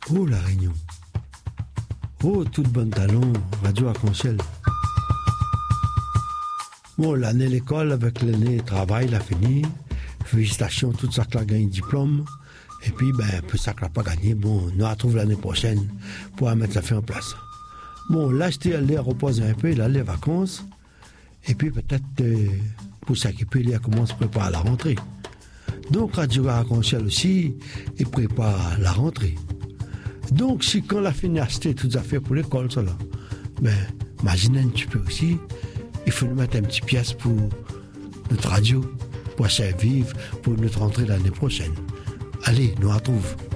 Oh, La Réunion. Oh, toute bonne talon, Radio Arc-en-Ciel. Bon, l'année l'école avec l'année travail, la fini. Félicitations, tout ça qui a gagné diplôme. Et puis, peu ça qui n'a pas gagné, bon, nous retrouvons l'année prochaine pour mettre ça fait en place. Bon, là, j'étais allé reposer un peu, là, les vacances. Et puis, peut-être, pour s'occuper, il commence à préparer la rentrée. Donc, Radio Arc-en-Ciel aussi, il prépare la rentrée. Donc, si quand la fini acheter tout à fait pour l'école, ça là, imaginez un petit peu aussi, il faut nous mettre un petit pièce pour notre radio, pour servir, pour notre rentrée l'année prochaine. Allez, nous retrouvons.